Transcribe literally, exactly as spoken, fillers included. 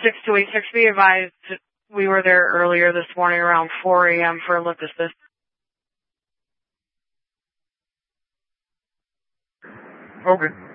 six two eight six, be advised we were there earlier this morning around four a.m. for a lift assist. Okay.